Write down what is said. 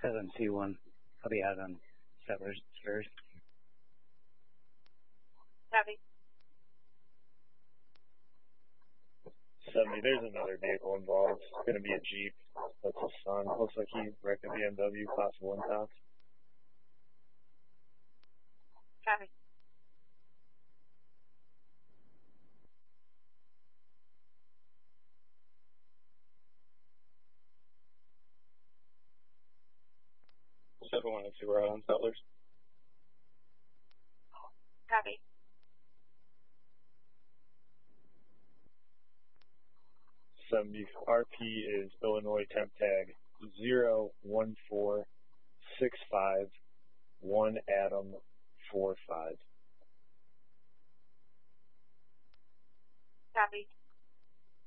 7C1. I'll be out on Settlers first. Copy. 70, there's another vehicle involved. It's going to be a Jeep. That's his son. Looks like he wrecked a BMW, possible impact. Copy. Everyone, if you were out on Settlers. Copy. RP is Illinois temp tag 014651 Adam 45. Copy.